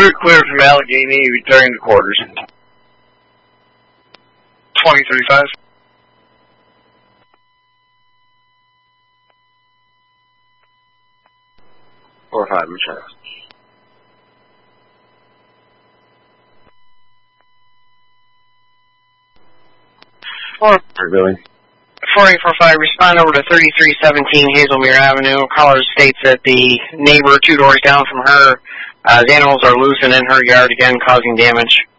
clear from Allegheny, returning to quarters. 2035. Or 5, return. Billy. 4845, respond over to 3317 Hazelmere Avenue. Caller states that the neighbor 2 doors down from her, animals are loose and in her yard again, causing damage.